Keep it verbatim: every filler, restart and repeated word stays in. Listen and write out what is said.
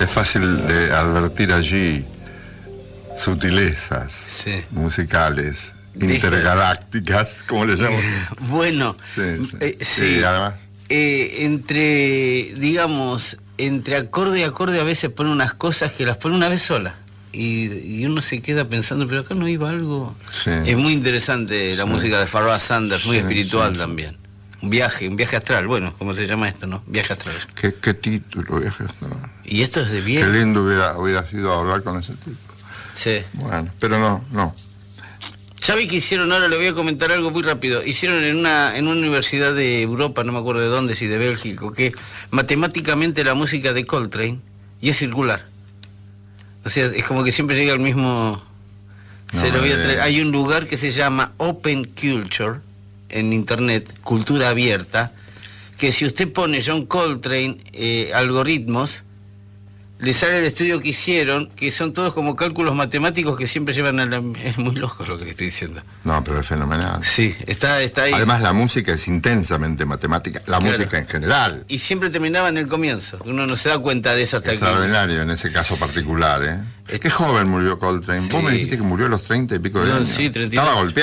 Es fácil de advertir allí sutilezas sí. musicales, Deja. intergalácticas, como le llaman. Bueno, Sí, sí. Eh, sí. Sí, además. Eh, entre, digamos, entre acorde y acorde a veces pone unas cosas que las pone una vez sola. Y, y uno se queda pensando, pero acá no iba algo. Sí. Es muy interesante la Sí. música de Pharoah Sanders, muy Sí, espiritual sí. también. Un viaje, un viaje astral, bueno, ¿cómo se llama esto, no? Viaje astral. ¿Qué, qué título, viaje astral? Y esto es de Qué viejo. lindo hubiera, hubiera sido hablar con ese tipo. Sí. Bueno, pero no, no. Ya vi que hicieron, ahora le voy a comentar algo muy rápido, hicieron en una en una universidad de Europa, no me acuerdo de dónde, si de Bélgica, que matemáticamente la música de Coltrane y es circular. O sea, es como que siempre llega al mismo... No, se lo voy a traer. eh. Hay un lugar que se llama Open Culture en internet, cultura abierta, que si usted pone John Coltrane, eh, algoritmos, le sale el estudio que hicieron, que son todos como cálculos matemáticos que siempre llevan a la... Es muy loco lo que le estoy diciendo. No, pero es fenomenal. Sí, está, está ahí. Además, la música es intensamente matemática, la Claro. música en general. Y siempre terminaba en el comienzo. Uno no se da cuenta de eso hasta que... Extraordinario en ese caso particular, ¿eh? Es- Qué joven murió Coltrane. Vos Sí. me dijiste que murió a los treinta y pico de No, años. sí, treinta y dos. Estaba golpeado.